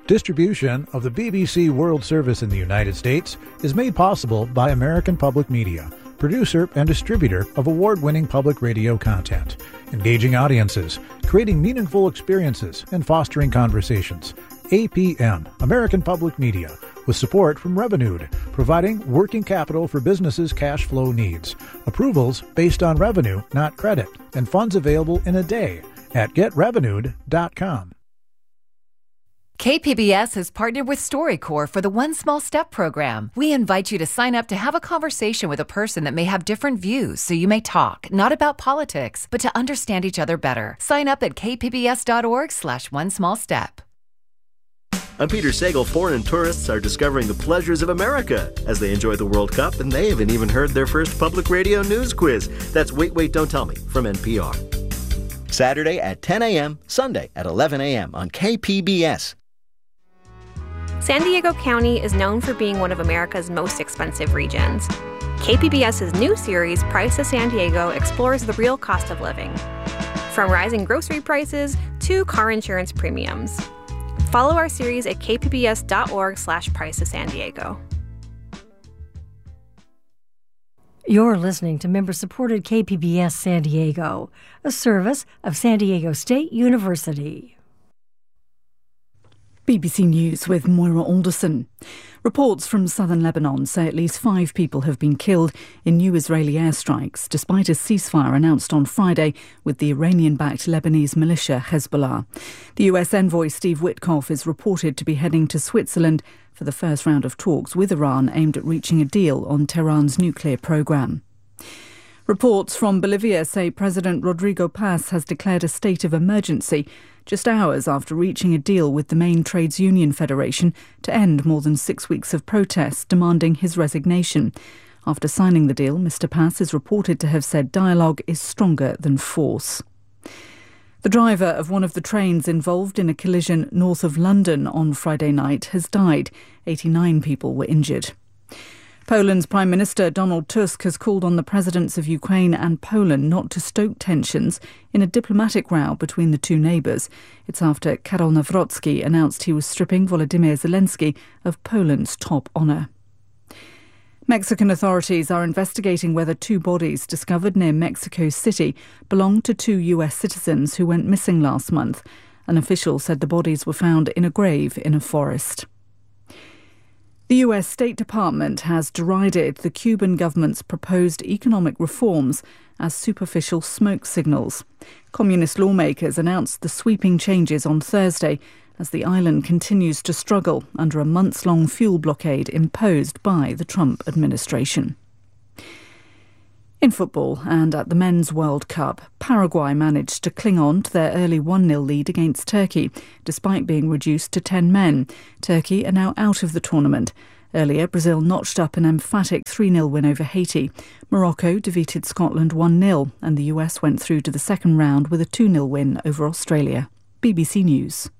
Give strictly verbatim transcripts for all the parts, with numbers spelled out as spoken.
Distribution of the B B C World Service in the United States is made possible by American Public Media, producer and distributor of award-winning public radio content, engaging audiences, creating meaningful experiences, and fostering conversations. A P M, American Public Media, with support from Revenued, providing working capital for businesses' cash flow needs. Approvals based on revenue, not credit, and funds available in a day at get revenued dot com. K P B S has partnered with StoryCorps for the One Small Step program. We invite you to sign up to have a conversation with a person that may have different views, so you may talk, not about politics, but to understand each other better. Sign up at k p b s dot org slash one small step. I'm Peter Sagal. Foreign tourists are discovering the pleasures of America as they enjoy the World Cup, and they haven't even heard their first public radio news quiz. That's Wait, Wait, Don't Tell Me from N P R. Saturday at ten a.m., Sunday at eleven a.m. on K P B S. San Diego County is known for being one of America's most expensive regions. KPBS's new series, Price of San Diego, explores the real cost of living, from rising grocery prices to car insurance premiums. Follow our series at k p b s dot org slash price of San Diego. You're listening to member-supported K P B S San Diego, a service of San Diego State University. B B C News with Moira Alderson. Reports from southern Lebanon say at least five people have been killed in new Israeli airstrikes, despite a ceasefire announced on Friday with the Iranian-backed Lebanese militia Hezbollah. The U S envoy Steve Witkoff is reported to be heading to Switzerland for the first round of talks with Iran aimed at reaching a deal on Tehran's nuclear program. Reports from Bolivia say President Rodrigo Paz has declared a state of emergency just hours after reaching a deal with the main trades union federation to end more than six weeks of protests demanding his resignation. After signing the deal, Mister Paz is reported to have said dialogue is stronger than force. The driver of one of the trains involved in a collision north of London on Friday night has died. eighty-nine people were injured. Poland's Prime Minister Donald Tusk has called on the presidents of Ukraine and Poland not to stoke tensions in a diplomatic row between the two neighbours. It's after Karol Nawrocki announced he was stripping Volodymyr Zelensky of Poland's top honour. Mexican authorities are investigating whether two bodies discovered near Mexico City belong to two U S citizens who went missing last month. An official said the bodies were found in a grave in a forest. The U S State Department has derided the Cuban government's proposed economic reforms as superficial smoke signals. Communist lawmakers announced the sweeping changes on Thursday as the island continues to struggle under a months-long fuel blockade imposed by the Trump administration. In football and at the Men's World Cup, Paraguay managed to cling on to their early one nil lead against Turkey, despite being reduced to ten men. Turkey are now out of the tournament. Earlier, Brazil notched up an emphatic three nil win over Haiti. Morocco defeated Scotland one nil, and the U S went through to the second round with a two nil win over Australia. B B C News.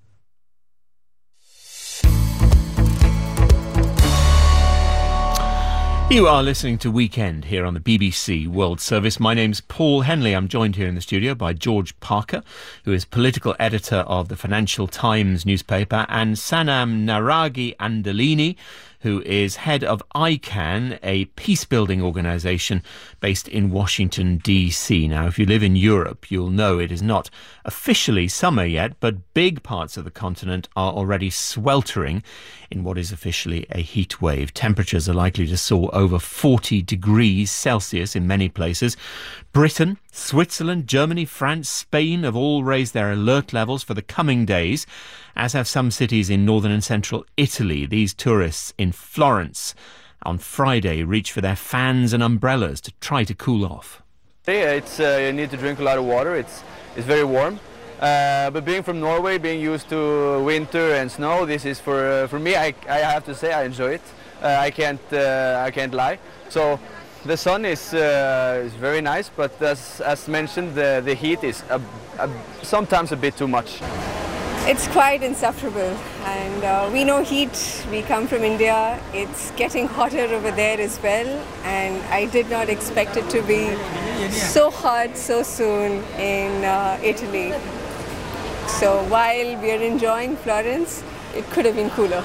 You are listening to Weekend here on the B B C World Service. My name's Paul Henley. I'm joined here in the studio by George Parker, who is political editor of the Financial Times newspaper, and Sanam Naragi Andalini, who is head of I CAN, a peace-building organisation based in Washington, D C. Now, if you live in Europe, you'll know it is not officially summer yet, but big parts of the continent are already sweltering in what is officially a heat wave. Temperatures are likely to soar over forty degrees Celsius in many places. Britain, Switzerland, Germany, France, Spain have all raised their alert levels for the coming days, as have some cities in northern and central Italy. These tourists in Florence on Friday reached for their fans and umbrellas to try to cool off. Yeah, it's uh, you need to drink a lot of water. It's it's very warm. Uh, but being from Norway, being used to winter and snow, this is for uh, for me. I, I have to say I enjoy it. Uh, I can't uh, I can't lie. So the sun is uh, is very nice, but as as mentioned, the the heat is a, a, sometimes a bit too much. It's quite insufferable, and uh, we know heat. We come from India. It's getting hotter over there as well, and I did not expect it to be so hot so soon in uh, Italy. So while we are enjoying Florence, it could have been cooler.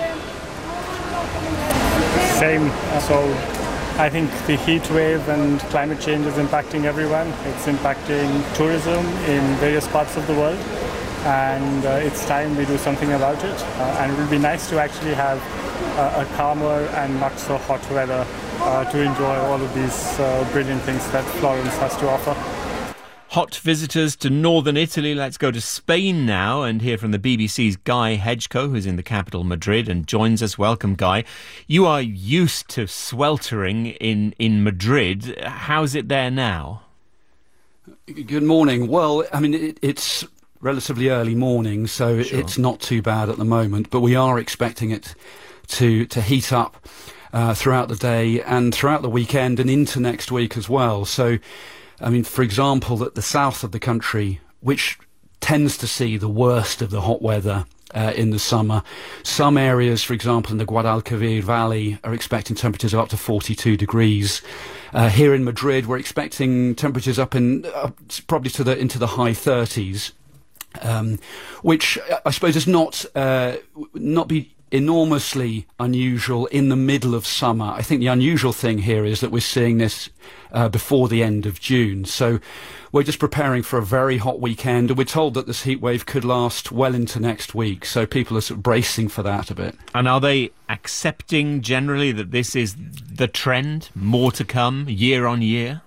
Same. So I think the heat wave and climate change is impacting everyone. It's impacting tourism in various parts of the world. And uh, it's time we do something about it. Uh, and it would be nice to actually have uh, a calmer and not so hot weather uh, to enjoy all of these uh, brilliant things that Florence has to offer. Hot visitors to northern Italy. Let's go to Spain now and hear from the B B C's Guy Hedgecoe, who's in the capital, Madrid, and joins us. Welcome, Guy. You are used to sweltering in, in Madrid. How's it there now? Good morning. Well, I mean, it, it's relatively early morning, so sure. It's not too bad at the moment, but we are expecting it to, to heat up uh, throughout the day and throughout the weekend and into next week as well. So, I mean, for example, at the south of the country, which tends to see the worst of the hot weather uh, in the summer, some areas, for example, in the Guadalquivir Valley, are expecting temperatures of up to forty-two degrees. Uh, here in Madrid, we're expecting temperatures up in uh, probably to the into the high thirties, um, which I suppose is not uh, not be enormously unusual in the middle of summer. I think the unusual thing here is that we're seeing this uh, before the end of June. So we're just preparing for a very hot weekend, and we're told that this heat wave could last well into next week. So people are sort of bracing for that a bit. And are they accepting generally that this is the trend, more to come, year on year?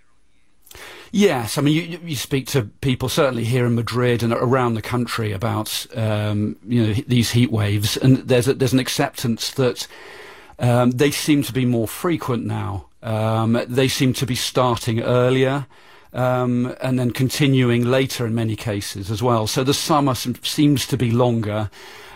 Yes, I mean, you, you speak to people certainly here in Madrid and around the country about um, you know these heat waves, and there's a, there's an acceptance that um, they seem to be more frequent now. Um, they seem to be starting earlier um, and then continuing later in many cases as well. So the summer seems to be longer.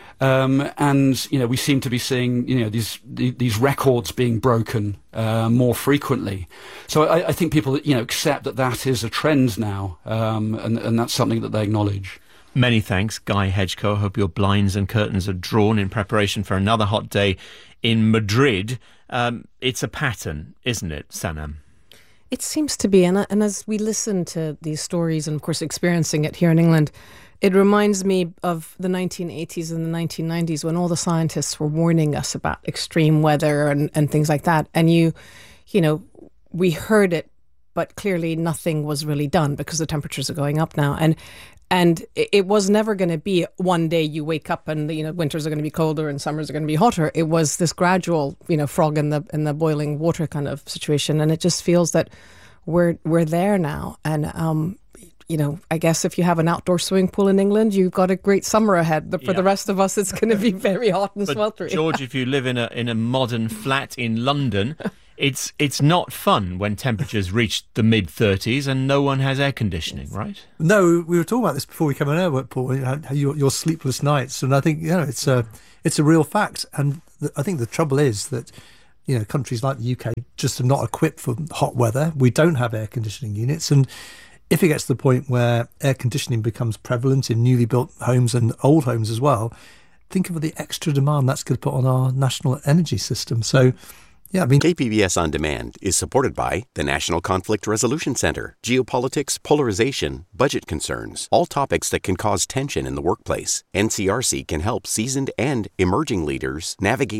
Um, and, you know, we seem to be seeing, you know, these these records being broken uh, more frequently. So I, I think people, you know, accept that that is a trend now, um, and, and that's something that they acknowledge. Many thanks, Guy Hedgecoe. I hope your blinds and curtains are drawn in preparation for another hot day in Madrid. Um, it's a pattern, isn't it, Sanam? It seems to be, and, and as we listen to these stories and, of course, experiencing it here in England, it reminds me of the nineteen eighties and the nineteen nineties when all the scientists were warning us about extreme weather and, and things like that. And you, you know, we heard it, but clearly nothing was really done because the temperatures are going up now. And and it was never going to be one day you wake up and, you know, winters are going to be colder and summers are going to be hotter. It was this gradual, you know, frog in the in the boiling water kind of situation. And it just feels that we're we're there now. And um you know, I guess if you have an outdoor swimming pool in England, you've got a great summer ahead. For yeah. the rest of us, it's going to be very hot and but sweltering. George, if you live in a in a modern flat in London, it's it's not fun when temperatures reach the mid thirties and no one has air conditioning, right? No, we were talking about this before we came on air, Paul. Your, your sleepless nights, and I think you know it's a it's a real fact. And the, I think the trouble is that you know countries like the U K just are not equipped for hot weather. We don't have air conditioning units, and if it gets to the point where air conditioning becomes prevalent in newly built homes and old homes as well, think of the extra demand that's going to put on our national energy system. So, yeah, I mean... K P B S On Demand is supported by the National Conflict Resolution Center, geopolitics, polarization, budget concerns, all topics that can cause tension in the workplace. N C R C can help seasoned and emerging leaders navigate